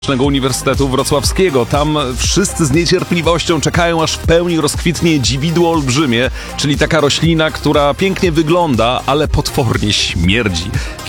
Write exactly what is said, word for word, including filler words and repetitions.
Uniwersytetu Wrocławskiego. Tam wszyscy z niecierpliwością czekają, aż w pełni rozkwitnie dziwidło olbrzymie, czyli taka roślina, która pięknie wygląda, ale potwornie śmierdzi.